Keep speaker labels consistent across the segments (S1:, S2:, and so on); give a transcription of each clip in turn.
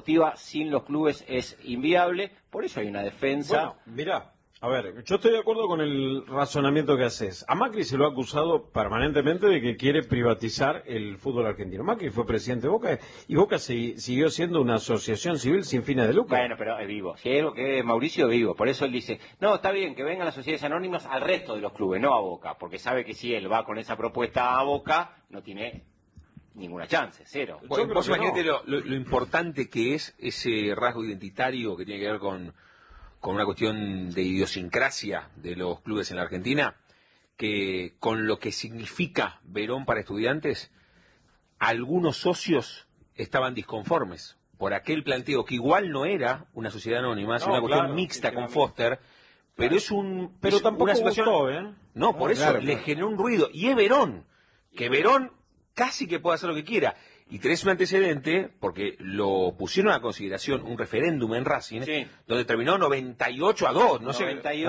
S1: deportiva sin los clubes es inviable, por eso hay una defensa.
S2: Bueno, mirá. A ver, yo estoy de acuerdo con el razonamiento que haces. A Macri se lo ha acusado permanentemente de que quiere privatizar el fútbol argentino. Macri fue presidente de Boca y Boca siguió siendo una asociación civil sin fines de lucro.
S1: Bueno, pero es vivo. Si hay algo que es Mauricio, es vivo. Por eso él dice, no, está bien que vengan las sociedades anónimas al resto de los clubes, no a Boca. Porque sabe que si él va con esa propuesta a Boca, no tiene ninguna chance, cero.
S3: Bueno, vos imaginate lo importante que es ese rasgo identitario que tiene que ver con una cuestión de idiosincrasia de los clubes en la Argentina, que con lo que significa Verón para Estudiantes, algunos socios estaban disconformes por aquel planteo que igual no era una sociedad anónima, es una cuestión mixta con Foster, pero
S2: pero tampoco
S3: una situación,
S2: gustó,
S3: No, por eso le generó un ruido, y es Verón, que Verón casi que puede hacer lo que quiera. Y tenés un antecedente, porque lo pusieron a consideración un referéndum en Racing, donde terminó 98-2, no sé.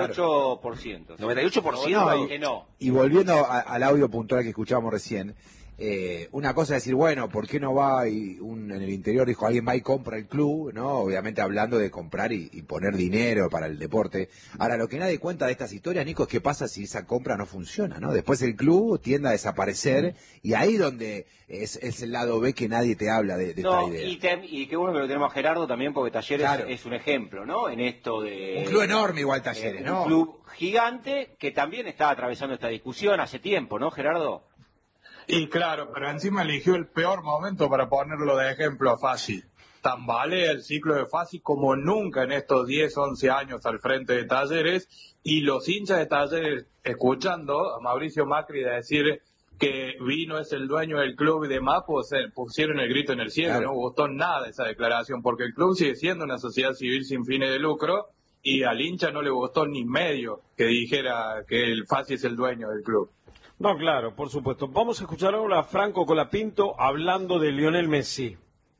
S1: 98%.
S3: 98%.
S1: Que no.
S4: Y volviendo al audio puntual que escuchábamos recién, una cosa es decir, bueno, ¿por qué no va? En el interior dijo, alguien va y compra el club, ¿no? Obviamente hablando de comprar y poner dinero para el deporte. Ahora, lo que nadie cuenta de estas historias, Nico, es qué pasa si esa compra no funciona, ¿no? Después el club tiende a desaparecer y ahí donde es el lado B que nadie te habla de esta idea.
S1: Y qué bueno que lo tenemos a Gerardo también, porque Talleres es un ejemplo, ¿no? En esto de...
S4: Un club enorme igual Talleres, ¿no?
S1: Un club gigante que también está atravesando esta discusión hace tiempo, ¿no, Gerardo?
S5: Y claro, pero encima eligió el peor momento para ponerlo de ejemplo a Fassi. Tambalea el ciclo de Fassi como nunca en estos 10, 11 años al frente de Talleres, y los hinchas de Talleres escuchando a Mauricio Macri decir que Vino es el dueño del club y demás, pues pusieron el grito en el cielo. Claro. No gustó nada esa declaración, porque el club sigue siendo una sociedad civil sin fines de lucro, y al hincha no le gustó ni medio que dijera que el Fassi es el dueño del club.
S2: No, claro, por supuesto. Vamos a escuchar ahora a Franco Colapinto hablando de Lionel Messi.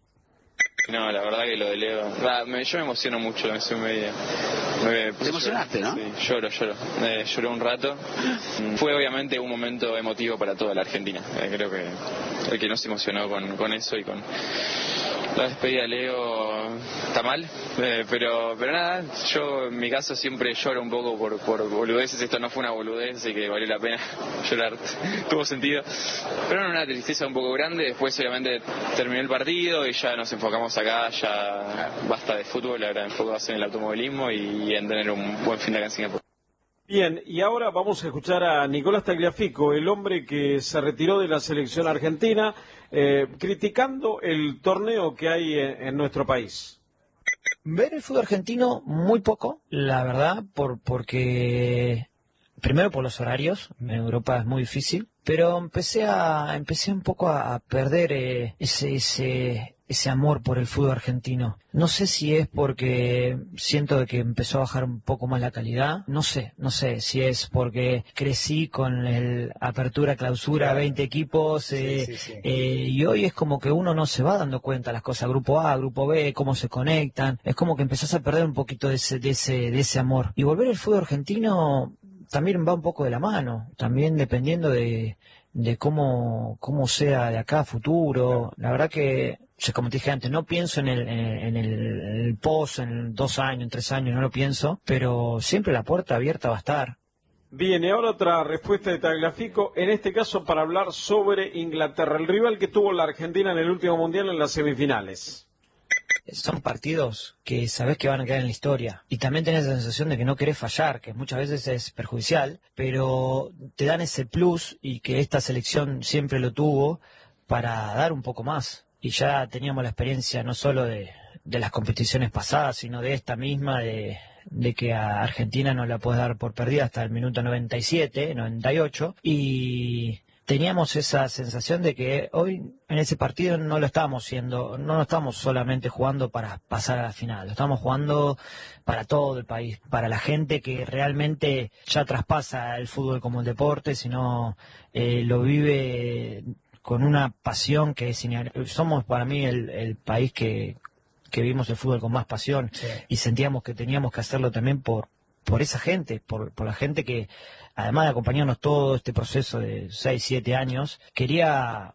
S6: No, la verdad que lo de Leo... yo me emociono mucho, ¿Te
S7: emocionaste, no?
S6: Sí, lloro. Lloré un rato. Fue obviamente un momento emotivo para toda la Argentina. Creo que el que no se emocionó con eso y con la despedida de Leo está mal. Pero nada, yo en mi caso siempre lloro un poco por boludeces. Esto no fue una boludez, así que valió la pena llorar. Tuvo sentido. Pero no, una tristeza un poco grande. Después obviamente terminó el partido y ya nos enfocamos acá. Ya basta de fútbol, ahora enfocados en el automovilismo y en tener un buen fin de acá en Singapur.
S2: Bien, y ahora vamos a escuchar a Nicolás Tagliafico, el hombre que se retiró de la selección argentina, criticando el torneo que hay en nuestro país.
S8: Ver el fútbol argentino muy poco, la verdad, porque primero por los horarios, en Europa es muy difícil, pero empecé un poco a perder ese amor por el fútbol argentino. No sé si es porque siento de que empezó a bajar un poco más la calidad, no sé si es porque crecí con el apertura, clausura, 20 equipos, y hoy es como que uno no se va dando cuenta las cosas, grupo A, grupo B, cómo se conectan, es como que empezás a perder un poquito de ese amor. Y volver al fútbol argentino también va un poco de la mano, también dependiendo de cómo sea de acá a futuro. La verdad que, como te dije antes, no pienso en el post, en 2 años, en 3 años, no lo pienso, pero siempre la puerta abierta va a estar.
S2: Bien, y ahora otra respuesta de Tagliafico, en este caso para hablar sobre Inglaterra, el rival que tuvo la Argentina en el último Mundial en las semifinales.
S8: Son partidos que sabés que van a quedar en la historia y también tenés la sensación de que no querés fallar, que muchas veces es perjudicial, pero te dan ese plus y que esta selección siempre lo tuvo para dar un poco más. Y ya teníamos la experiencia no solo de las competiciones pasadas, sino de esta misma, de que a Argentina no la puedes dar por perdida hasta el minuto 97, 98, y teníamos esa sensación de que hoy en ese partido no lo estamos solamente jugando para pasar a la final, lo estamos jugando para todo el país, para la gente que realmente ya traspasa el fútbol como el deporte, sino lo vive con una pasión que somos para mí el país que vimos el fútbol con más pasión, y sentíamos que teníamos que hacerlo también por esa gente, por la gente que, además de acompañarnos todo este proceso de 6, 7 años, quería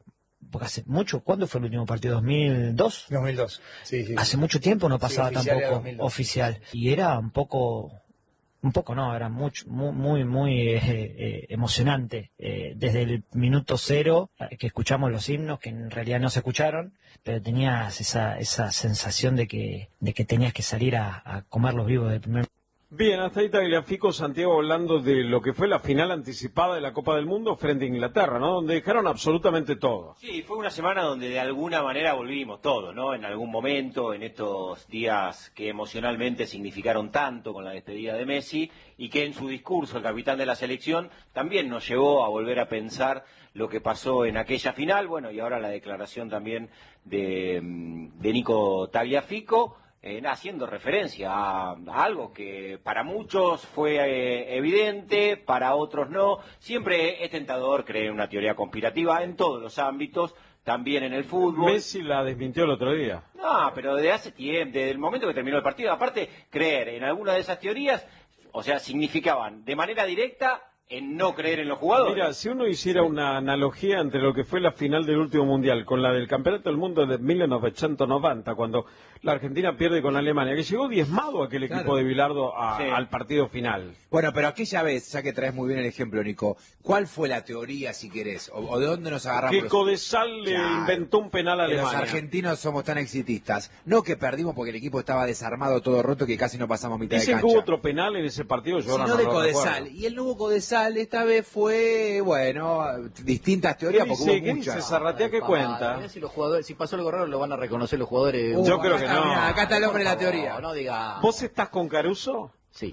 S8: porque hace mucho, ¿cuándo fue el último partido? ¿2002?
S7: 2002, sí.
S8: Hace mucho tiempo no pasaba
S7: oficial era
S8: tampoco
S7: 2002.
S8: oficial. Y era un poco no, era muy emocionante. Desde el minuto 0 que escuchamos los himnos, que en realidad no se escucharon, pero tenías esa sensación de que tenías que salir a comerlos vivos del primer.
S2: Bien, hasta ahí Tagliafico, Santiago, hablando de lo que fue la final anticipada de la Copa del Mundo frente a Inglaterra, ¿no? Donde dejaron absolutamente todo.
S1: Sí, fue una semana donde de alguna manera volvimos todos, ¿no? En algún momento, en estos días que emocionalmente significaron tanto con la despedida de Messi, y que en su discurso el capitán de la selección también nos llevó a volver a pensar lo que pasó en aquella final, bueno, y ahora la declaración también de Nico Tagliafico, haciendo referencia a algo que para muchos fue evidente, para otros no. Siempre es tentador creer en una teoría conspirativa en todos los ámbitos, también en el fútbol.
S2: Messi la desmintió el otro día.
S1: No, pero desde hace tiempo, desde el momento que terminó el partido. Aparte, creer en alguna de esas teorías, o sea, significaban de manera directa en no creer en los jugadores.
S2: Mira, si uno hiciera una analogía entre lo que fue la final del último mundial con la del Campeonato del Mundo de 1990, cuando la Argentina pierde con Alemania, que llegó diezmado aquel equipo de Bilardo al partido final.
S4: Bueno, pero aquella vez, ya que traes muy bien el ejemplo, Nico, ¿cuál fue la teoría, si querés? ¿O de dónde nos agarramos?
S2: Que Codesal le inventó un penal a
S4: Que
S2: Alemania.
S4: los argentinos somos tan exitistas. No que perdimos porque el equipo estaba desarmado, todo roto, que casi no pasamos mitad de
S2: Dicen
S4: cancha.
S2: que hubo otro penal en ese partido, yo ahora
S4: Sino
S2: no
S4: de
S2: lo
S4: Codesal.
S2: recuerdo.
S4: Y el nuevo Codesal esta vez fue, bueno, distintas teorías, porque hubo
S2: ¿Qué
S4: muchas.
S2: dice Zarratea? ¿Qué cuenta?
S9: Si pasó algo raro, lo van a reconocer los jugadores.
S2: Yo creo que no.
S4: Mirá, acá está el hombre de la teoría.
S9: No diga.
S2: ¿Vos estás con Caruso?
S9: Sí.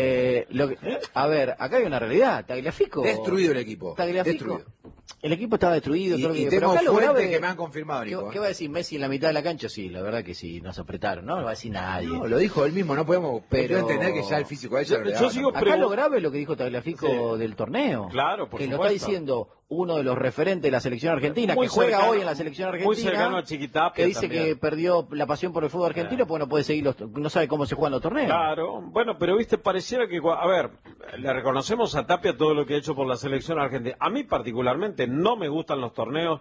S9: A ver, acá hay una realidad. Tagliafico.
S4: Destruido el equipo.
S9: Tagliafico.
S4: Destruido.
S9: El equipo estaba destruido.
S4: Y
S9: pero
S4: tengo
S9: acá lo
S4: fuentes
S9: grave,
S4: que me han confirmado, Nico.
S9: ¿Qué va a decir Messi en la mitad de la cancha? Sí, la verdad que sí, nos apretaron. No lo va a decir nadie.
S4: No, lo dijo él mismo, no podemos
S9: Pero-
S4: entender que ya el físico de ella
S2: Yo sigo
S9: Acá lo grave es lo que dijo Tagliafico del torneo.
S2: Claro, por
S9: que
S2: supuesto.
S9: lo está diciendo uno de los referentes de la selección argentina,
S2: Muy
S9: que juega
S2: cercano-
S9: hoy en la selección argentina.
S2: muy cercano a Chiquitapia
S9: que dice
S2: también.
S9: que perdió la pasión por el fútbol argentino porque no puede seguir no sabe cómo se juegan los torneos.
S2: Claro, bueno, pero viste, pareciera que, a ver, le reconocemos a Tapia todo lo que ha hecho por la selección argentina. A mí particularmente no me gustan los torneos,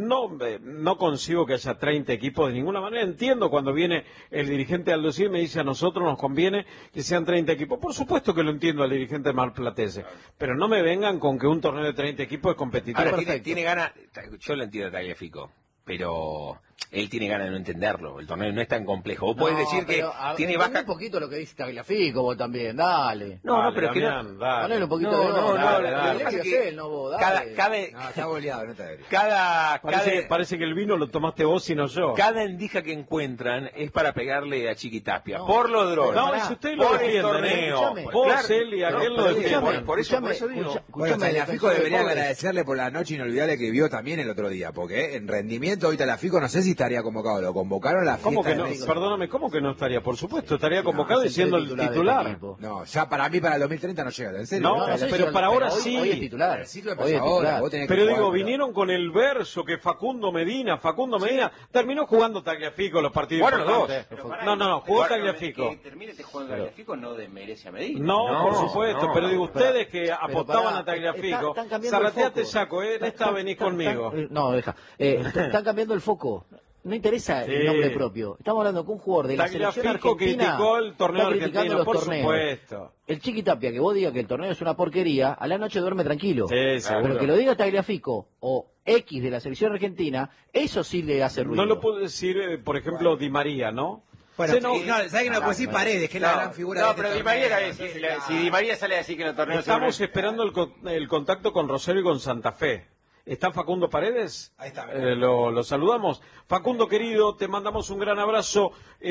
S2: no consigo que haya 30 equipos de ninguna manera. Entiendo cuando viene el dirigente Aldo Civi y me dice a nosotros nos conviene que sean 30 equipos. Por supuesto que lo entiendo al dirigente marplatense, pero no me vengan con que un torneo de 30 equipos es competitivo.
S3: Ahora tiene ganas, yo lo entiendo a Tagliafico, pero él tiene ganas de no entenderlo. El torneo no es tan complejo. Vos podés decir que tiene baja.
S9: un poquito lo que dice Tagliafico vos también, dale.
S3: No, pero es que
S2: Damián, dale.
S9: Ponele un poquito
S3: No,
S9: de
S3: no,
S9: orden,
S3: no,
S9: dale,
S3: no,
S9: dale,
S3: lo que pasa
S9: dale,
S3: es que
S9: él, no vos, dale.
S4: No, está boleado, no está ebrio.
S2: Parece que el vino lo tomaste vos y no yo.
S3: Cada endija que encuentran es para pegarle a Chiquitapia. Por los drones.
S2: No, si ustedes lo
S3: por el
S2: defienden,
S3: torneo.
S9: escúchame.
S2: Vos,
S3: Claro.
S2: él y aquel lo
S3: pero
S2: defienden.
S3: por eso digo.
S4: Bueno, Tagliafico debería agradecerle por la noche inolvidable que vio también el otro día, porque en rendimiento hoy Tagliafico no sé si estaría convocado, lo convocaron a la fiesta
S2: ¿Cómo que
S4: de
S2: no?
S4: Messi.
S2: Perdóname, ¿cómo que no estaría? Por supuesto, estaría convocado y siendo el titular.
S4: No, ya para mí para el 2030 no llega, ¿en serio?
S2: No, pero para ahora sí.
S9: Hoy es titular.
S4: El ciclo
S9: Hoy
S4: empezó
S9: es
S4: ahora,
S9: titular.
S4: vos tenés que
S2: Pero
S4: jugar,
S2: digo, vinieron con el verso que Facundo Medina terminó jugando Tagliafico los partidos
S3: Bueno, los
S2: importantes.
S1: Pero pará,
S2: No, jugó
S1: que
S2: Tagliafico.
S1: termine este juego de Tagliafico no desmerece a Medina.
S2: No, por supuesto,
S3: no,
S2: pero digo, ustedes que apostaban
S9: pará,
S2: a Tagliafico,
S9: están cambiando el
S2: Zarratea
S9: foco.
S2: te saco, en esta venís conmigo.
S9: No, deja. Están cambiando el foco. No interesa
S2: Sí.
S9: el nombre propio. Estamos hablando con un jugador de la selección
S2: Tagliafico
S9: argentina.
S2: criticó el torneo
S9: está criticando
S2: argentino,
S9: los
S2: por
S9: torneos.
S2: supuesto.
S9: El Chiquitapia, que vos digas que el torneo es una porquería, a la noche duerme tranquilo.
S2: Sí, seguro.
S9: Pero que lo diga Tagliafico o X de la selección argentina, eso sí le hace ruido.
S2: No lo puedo decir, por ejemplo, Di María, ¿no?
S4: Bueno,
S2: Sí,
S4: no, ¿sabes que no puede decir Paredes, que es la gran figura de
S1: No,
S4: este
S1: pero Di
S4: torneo?
S1: María, si Di María sale a decir que en el torneo
S2: Estamos
S1: se
S2: esperando el contacto con Rosario y con Santa Fe. ¿Está Facundo Paredes?
S4: Ahí está.
S2: Lo saludamos. Facundo, querido, te mandamos un gran abrazo.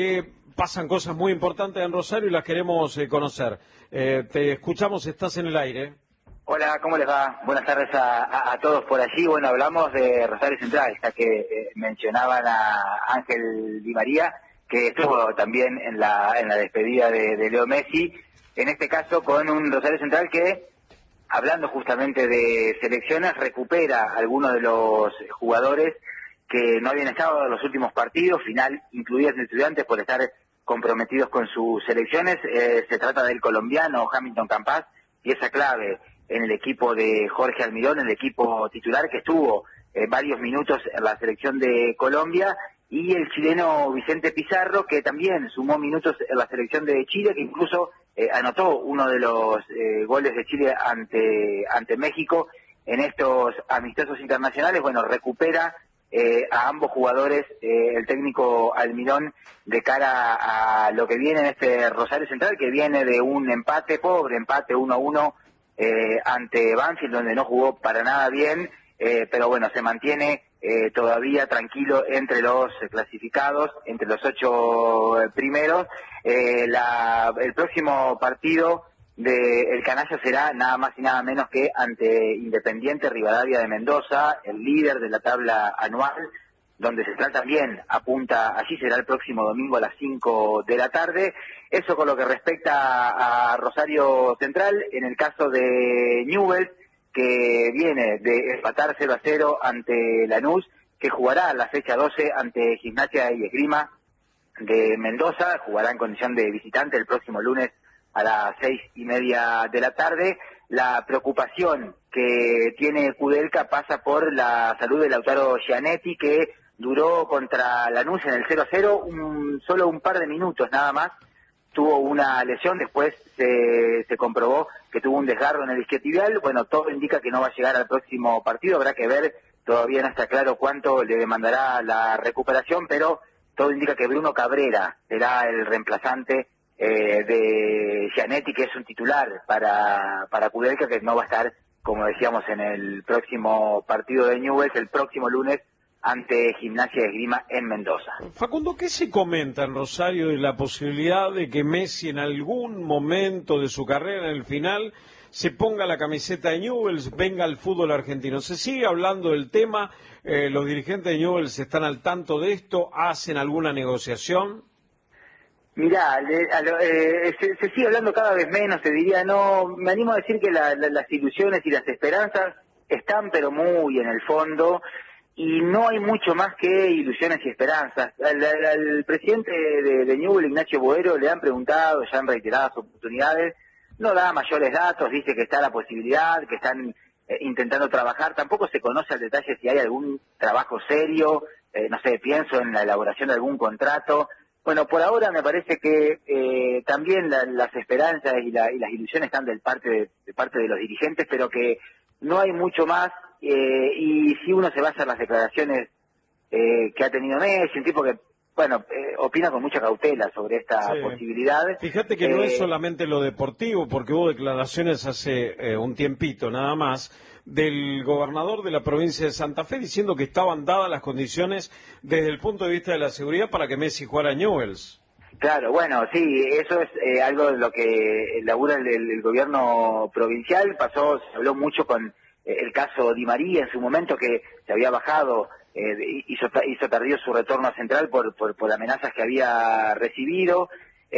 S2: Pasan cosas muy importantes en Rosario y las queremos conocer. Te escuchamos, estás en el aire.
S10: Hola, ¿cómo les va? Buenas tardes a todos por allí. Bueno, hablamos de Rosario Central, ya que mencionaban a Ángel Di María, que estuvo también en la despedida de Leo Messi, en este caso con un Rosario Central que, hablando justamente de selecciones, recupera algunos de los jugadores que no habían estado en los últimos partidos, final incluidas Estudiantes por estar comprometidos con sus selecciones. Se trata del colombiano Hamilton Campas, y esa clave en el equipo de Jorge Almirón, el equipo titular que estuvo varios minutos en la selección de Colombia, y el chileno Vicente Pizarro, que también sumó minutos en la selección de Chile, que incluso anotó uno de los goles de Chile ante México en estos amistosos internacionales. Bueno, recupera a ambos jugadores el técnico Almirón de cara a lo que viene en este Rosario Central, que viene de un pobre empate 1-1 ante Banfield, donde no jugó para nada bien, pero bueno, se mantiene todavía tranquilo entre los clasificados, entre los 8 primeros. El próximo partido del Canalla será nada más y nada menos que ante Independiente Rivadavia de Mendoza, el líder de la tabla anual, donde Central también apunta, allí será el próximo domingo a las 5 de la tarde. Eso con lo que respecta a Rosario Central. En el caso de Newell's, que viene de empatar 0-0 ante Lanús, que jugará la fecha 12 ante Gimnasia y Esgrima de Mendoza, jugará en condición de visitante el próximo lunes a las 6:30 de la tarde. La preocupación que tiene Kudelka pasa por la salud de Lautaro Gianetti, que duró contra Lanús en el 0-0 solo un par de minutos nada más. Tuvo una lesión, después se comprobó que tuvo un desgarro en el isquiotibial. Bueno, todo indica que no va a llegar al próximo partido, habrá que ver, todavía no está claro cuánto le demandará la recuperación, pero todo indica que Bruno Cabrera será el reemplazante de Gianetti, que es un titular para Kudelka, que no va a estar, como decíamos, en el próximo partido de Newell's, el próximo lunes, ante Gimnasia de Esgrima en Mendoza.
S2: Facundo, ¿qué se comenta en Rosario de la posibilidad de que Messi en algún momento de su carrera, en el final, se ponga la camiseta de Newell's, venga al fútbol argentino? ¿Se sigue hablando del tema? ¿Los dirigentes de Newell's están al tanto de esto? ¿Hacen alguna negociación?
S10: Mirá, se sigue hablando cada vez menos, te diría. No, me animo a decir que las ilusiones y las esperanzas están, pero muy en el fondo, y no hay mucho más que ilusiones y esperanzas. Al presidente de Newell's, Ignacio Boero, le han preguntado ya en reiteradas oportunidades, no da mayores datos, dice que está la posibilidad, que están intentando trabajar. Tampoco se conoce al detalle si hay algún trabajo serio, no sé, pienso en la elaboración de algún contrato. Bueno, por ahora me parece que también las esperanzas y las ilusiones están de parte de los dirigentes, pero que no hay mucho más. Y si uno se basa en las declaraciones que ha tenido Messi, un tipo que, bueno, opina con mucha cautela sobre esta posibilidad.
S2: Fíjate que no es solamente lo deportivo, porque hubo declaraciones hace un tiempito nada más del gobernador de la provincia de Santa Fe diciendo que estaban dadas las condiciones desde el punto de vista de la seguridad para que Messi jugara a Newell's.
S10: Claro, bueno, sí, eso es algo de lo que labura el gobierno provincial. Se habló mucho con el caso Di María en su momento, que se había bajado, hizo tardío su retorno a Central por amenazas que había recibido.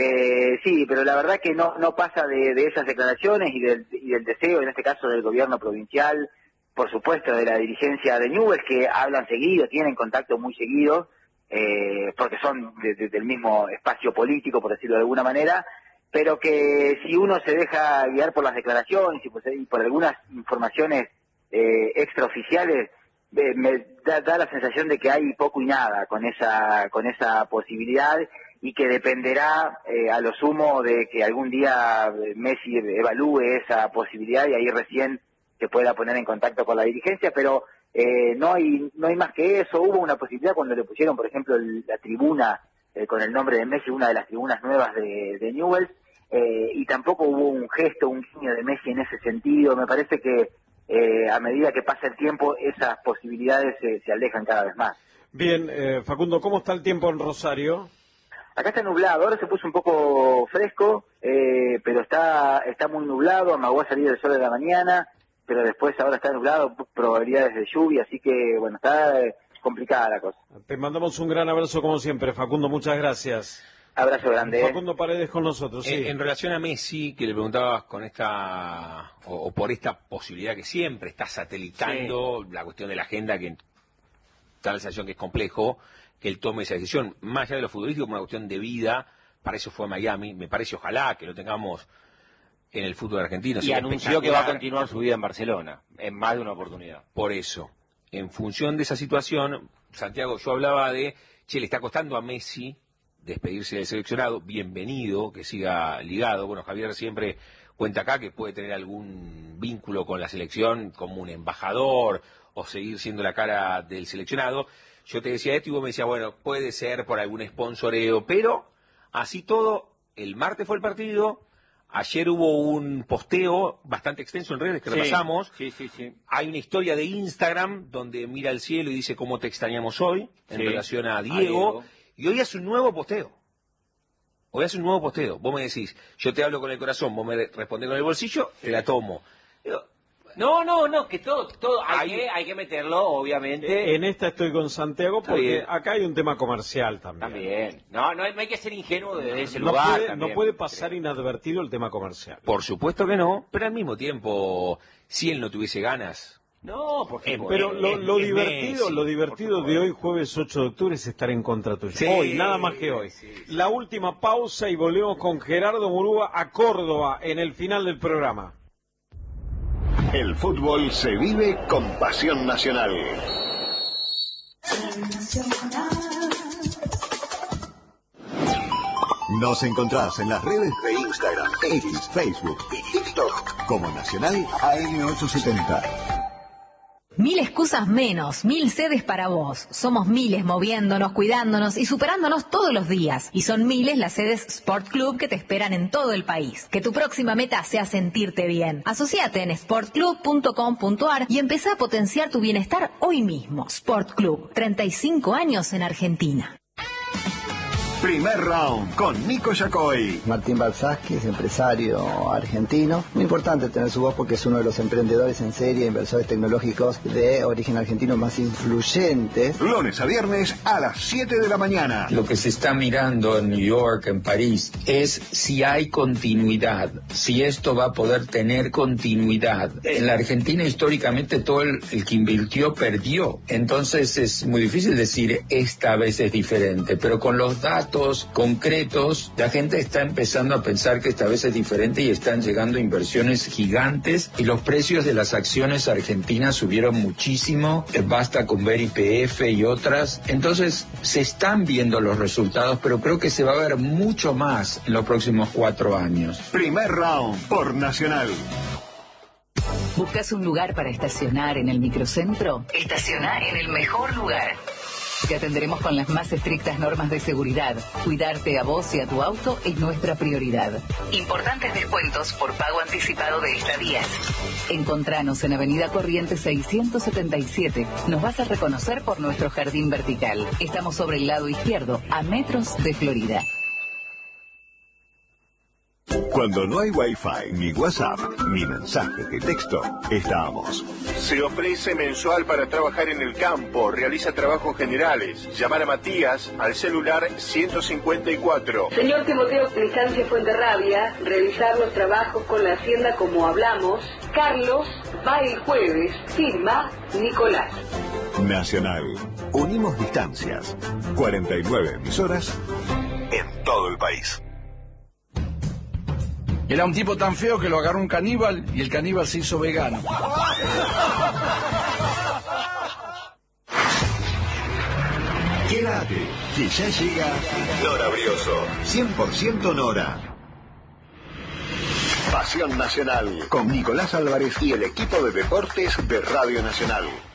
S10: Sí, pero la verdad que no pasa de esas declaraciones y del deseo, en este caso del gobierno provincial, por supuesto de la dirigencia de Newell's, que hablan seguido, tienen contacto muy seguido, porque son del mismo espacio político, por decirlo de alguna manera, pero que si uno se deja guiar por las declaraciones y por algunas informaciones extraoficiales, me da la sensación de que hay poco y nada con esa posibilidad, y que dependerá a lo sumo de que algún día Messi evalúe esa posibilidad y ahí recién se pueda poner en contacto con la dirigencia, pero no hay más que eso. Hubo una posibilidad cuando le pusieron, por ejemplo, la tribuna con el nombre de Messi, una de las tribunas nuevas de Newell's, y tampoco hubo un gesto, un guiño de Messi en ese sentido. Me parece que a medida que pasa el tiempo esas posibilidades se alejan cada vez más.
S2: Bien, Facundo, ¿cómo está el tiempo en Rosario?
S10: Acá está nublado, ahora se puso un poco fresco, pero está muy nublado, amagó a salir el sol de la mañana, pero después ahora está nublado, probabilidades de lluvia, así que bueno, está complicada la cosa.
S2: Te mandamos un gran abrazo como siempre, Facundo, muchas gracias.
S10: Abrazo grande.
S2: Facundo Paredes con nosotros, sí.
S3: En relación a Messi, que le preguntabas con esta, o por esta posibilidad que siempre está satelitando, la cuestión de la agenda, que da la sensación que es complejo que él tome esa decisión, más allá de lo futbolístico, como una cuestión de vida. Para eso fue a Miami, me parece, ojalá que lo tengamos en el fútbol argentino.
S1: Y anunció que va a continuar su vida en Barcelona, en más de una oportunidad.
S3: Por eso. en función de esa situación, Santiago, yo hablaba de, le está costando a Messi despedirse del seleccionado, bienvenido, que siga ligado. Bueno, Javier siempre cuenta acá que puede tener algún vínculo con la selección como un embajador o seguir siendo la cara del seleccionado. Yo te decía esto y vos me decías, bueno, puede ser por algún sponsoreo, pero así todo, el martes fue el partido, ayer hubo un posteo bastante extenso en redes que repasamos.
S1: Sí.
S3: Hay una historia de Instagram donde mira al cielo y dice cómo te extrañamos hoy, en relación a Diego. Y hoy hace un nuevo posteo. Vos me decís, yo te hablo con el corazón, vos me respondés con el bolsillo, te la tomo.
S1: No, que todo hay que meterlo, obviamente.
S2: En esta estoy con Santiago porque acá hay un tema comercial también.
S1: No hay que ser ingenuo desde ese
S2: no
S1: lugar.
S2: No puede pasar inadvertido el tema comercial.
S3: Por supuesto que no, pero al mismo tiempo, si él no tuviese ganas...
S1: No, porque
S2: pero lo divertido de hoy, jueves 8 de octubre, es estar en contra tuyo. Hoy, nada más que hoy. La última pausa y volvemos con Gerardo Murúa a Córdoba en el final del programa.
S7: El fútbol se vive con pasión nacional. Nos encontrás en las redes de Instagram, X, Facebook y TikTok como Nacional AM870.
S11: 1000 excusas menos, 1000 sedes para vos. Somos miles moviéndonos, cuidándonos y superándonos todos los días. Y son miles las sedes Sport Club que te esperan en todo el país. Que tu próxima meta sea sentirte bien. Asociate en sportclub.com.ar y empezá a potenciar tu bienestar hoy mismo. Sport Club, 35 años en Argentina.
S7: Primer round con Nico Yacoy.
S12: Martín Balsaski es empresario argentino. Muy importante tener su voz porque es uno de los emprendedores en serie, inversores tecnológicos de origen argentino más influyentes.
S7: Lunes a viernes a las 7 de la mañana.
S13: Lo que se está mirando en New York, en París, es si hay continuidad, si esto va a poder tener continuidad. En la Argentina históricamente todo el que invirtió perdió. Entonces es muy difícil decir esta vez es diferente, pero con los datos concretos, la gente está empezando a pensar que esta vez es diferente y están llegando inversiones gigantes y los precios de las acciones argentinas subieron muchísimo, basta con ver YPF y otras. Entonces se están viendo los resultados, pero creo que se va a ver mucho más en los próximos 4 años.
S7: Primer round por Nacional.
S14: ¿Buscas un lugar para estacionar en el microcentro? Estacioná en el mejor lugar. Te atenderemos con las más estrictas normas de seguridad. Cuidarte a vos y a tu auto es nuestra prioridad. Importantes descuentos por pago anticipado de estadías. Encontranos en Avenida Corrientes 677. Nos vas a reconocer por nuestro jardín vertical. Estamos sobre el lado izquierdo, a metros de Florida.
S7: Cuando no hay Wi-Fi, ni WhatsApp, ni mensaje de texto, estamos. Se ofrece mensual para trabajar en el campo, realiza trabajos generales. Llamar a Matías al celular 154.
S15: Señor Timoteo Plicancia Fuenterrabia, realizar los trabajos con la hacienda como hablamos. Carlos va el jueves, firma Nicolás.
S7: Nacional. Unimos distancias. 49 emisoras en todo el país.
S16: Era un tipo tan feo que lo agarró un caníbal y el caníbal se hizo vegano.
S7: Quédate, que ya llega Nora Brioso. 100% Nora. Pasión Nacional con Nicolás Álvarez y el equipo de deportes de Radio Nacional.